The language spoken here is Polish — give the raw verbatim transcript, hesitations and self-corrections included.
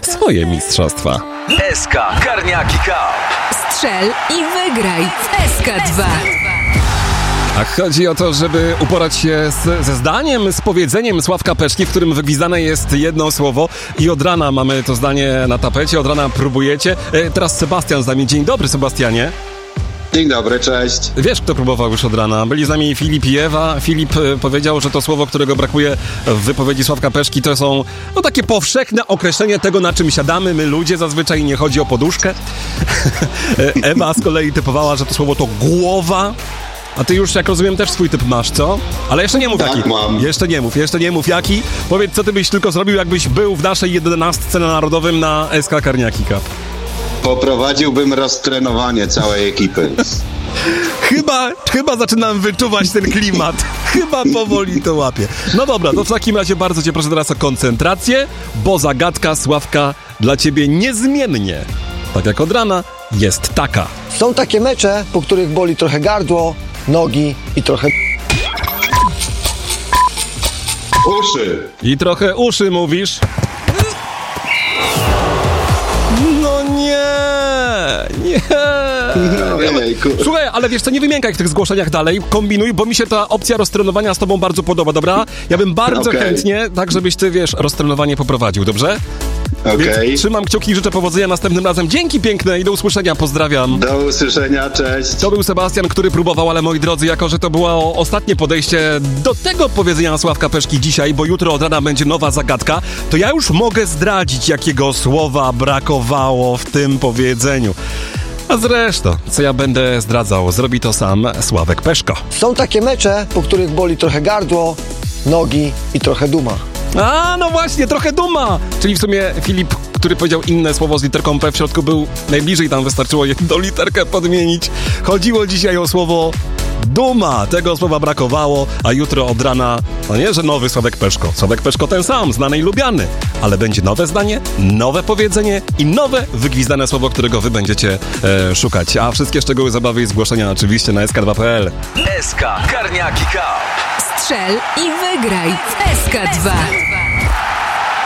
swoje mistrzostwa. S K Karniaki Cup. Strzel i wygraj w S K dwa. A chodzi o to, żeby uporać się z, ze zdaniem, z powiedzeniem Sławka Peszki, w którym wygwizdane jest jedno słowo i od rana mamy to zdanie na tapecie, od rana próbujecie. E, teraz Sebastian z nami. Dzień dobry, Sebastianie. Dzień dobry, cześć. Wiesz, kto próbował już od rana? Byli z nami Filip i Ewa. Filip e, powiedział, że to słowo, którego brakuje w wypowiedzi Sławka Peszki, to są no takie powszechne określenie tego, na czym siadamy my ludzie. Zazwyczaj nie chodzi o poduszkę. Ewa z kolei typowała, że to słowo to głowa. A ty już, jak rozumiem, też swój typ masz, co? Ale jeszcze nie mów tak, jaki. Mam. Jeszcze nie mów, jeszcze nie mów jaki. Powiedz, co ty byś tylko zrobił, jakbyś był w naszej jedenastce na Narodowym na S K Karniaki Cup. Poprowadziłbym roztrenowanie całej ekipy. Chyba, chyba zaczynam wyczuwać ten klimat. Chyba powoli to łapię. No dobra, to w takim razie bardzo cię proszę teraz o koncentrację, bo zagadka Sławka dla ciebie niezmiennie, tak jak od rana, jest taka. Są takie mecze, po których boli trochę gardło, nogi i trochę... Uszy. I trochę uszy mówisz. No nie, nie. Ojejku. Słuchaj, ale wiesz co, nie wymiękaj w tych zgłoszeniach dalej, kombinuj, bo mi się ta opcja roztrenowania z tobą bardzo podoba, dobra? Ja bym bardzo Okay. chętnie, tak żebyś ty, wiesz, roztrenowanie poprowadził, dobrze? Okej. Więc trzymam kciuki i życzę powodzenia następnym razem. Dzięki piękne i do usłyszenia, pozdrawiam. Do usłyszenia, cześć. To był Sebastian, który próbował, ale moi drodzy, jako że to było ostatnie podejście do tego powiedzenia Sławka Peszki dzisiaj, bo jutro od rana będzie nowa zagadka, to ja już mogę zdradzić, jakiego słowa brakowało w tym powiedzeniu. A zresztą, co ja będę zdradzał, zrobi to sam Sławek Peszko. Są takie mecze, po których boli trochę gardło, nogi i trochę duma. A, no właśnie, trochę duma! Czyli w sumie Filip, który powiedział inne słowo z literką P w środku, był najbliżej, tam wystarczyło jedną literkę podmienić. Chodziło dzisiaj o słowo duma. Tego słowa brakowało, a jutro od rana, no nie, że nowy Sławek Peszko. Sławek Peszko ten sam, znany i lubiany. Ale będzie nowe zdanie, nowe powiedzenie i nowe wygwizdane słowo, którego wy będziecie e, szukać. A wszystkie szczegóły zabawy i zgłoszenia oczywiście na S K dwa kropka P L. S K Karniaki Cup. Strzel i wygraj w S K dwa.